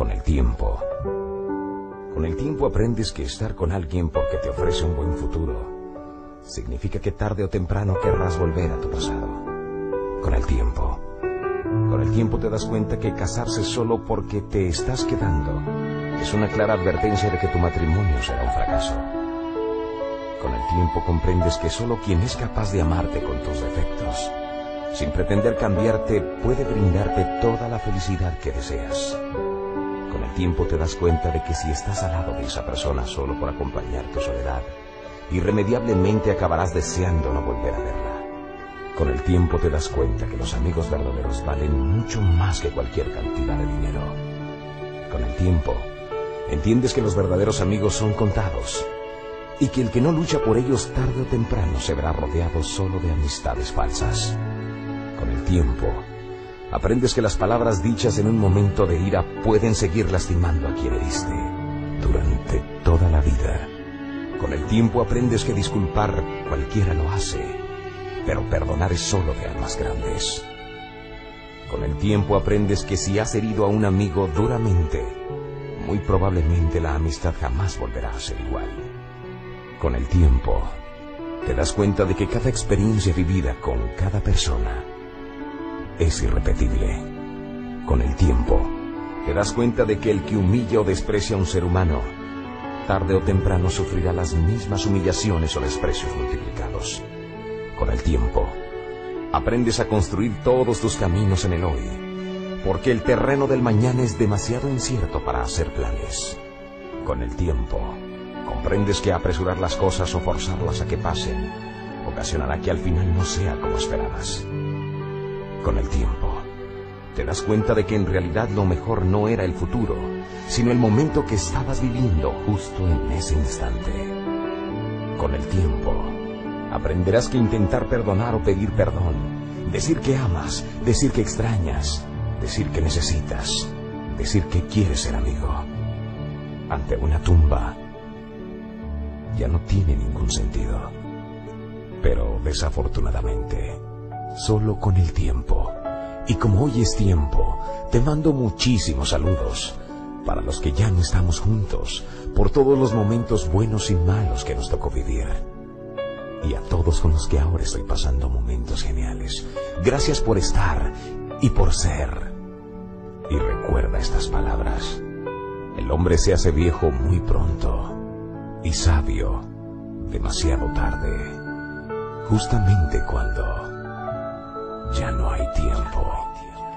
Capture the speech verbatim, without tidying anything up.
Con el tiempo. Con el tiempo aprendes que estar con alguien porque te ofrece un buen futuro significa que tarde o temprano querrás volver a tu pasado. Con el tiempo. Con el tiempo te das cuenta que casarse solo porque te estás quedando es una clara advertencia de que tu matrimonio será un fracaso. Con el tiempo comprendes que solo quien es capaz de amarte con tus defectos, sin pretender cambiarte, puede brindarte toda la felicidad que deseas. Con el tiempo te das cuenta de que si estás al lado de esa persona solo por acompañar tu soledad, irremediablemente acabarás deseando no volver a verla. Con el tiempo te das cuenta que los amigos verdaderos valen mucho más que cualquier cantidad de dinero. Con el tiempo, entiendes que los verdaderos amigos son contados y que el que no lucha por ellos tarde o temprano se verá rodeado solo de amistades falsas. Con el tiempo, aprendes que las palabras dichas en un momento de ira pueden seguir lastimando a quien heriste durante toda la vida. Con el tiempo aprendes que disculpar cualquiera lo hace, pero perdonar es solo de almas grandes. Con el tiempo aprendes que si has herido a un amigo duramente, muy probablemente la amistad jamás volverá a ser igual. Con el tiempo, te das cuenta de que cada experiencia vivida con cada persona es irrepetible. Con el tiempo, te das cuenta de que el que humilla o desprecia a un ser humano, tarde o temprano sufrirá las mismas humillaciones o desprecios multiplicados. Con el tiempo, aprendes a construir todos tus caminos en el hoy, porque el terreno del mañana es demasiado incierto para hacer planes. Con el tiempo, comprendes que apresurar las cosas o forzarlas a que pasen ocasionará que al final no sea como esperabas. Con el tiempo, te das cuenta de que en realidad lo mejor no era el futuro, sino el momento que estabas viviendo justo en ese instante. Con el tiempo, aprenderás que intentar perdonar o pedir perdón, decir que amas, decir que extrañas, decir que necesitas, decir que quieres ser amigo, ante una tumba, ya no tiene ningún sentido. Pero desafortunadamente, solo con el tiempo, y como hoy es tiempo, te mando muchísimos saludos para los que ya no estamos juntos, por todos los momentos buenos y malos que nos tocó vivir, y a todos con los que ahora estoy pasando momentos geniales. Gracias por estar y por ser. Y recuerda estas palabras: el hombre se hace viejo muy pronto y sabio demasiado tarde, justamente cuando ya no hay tiempo.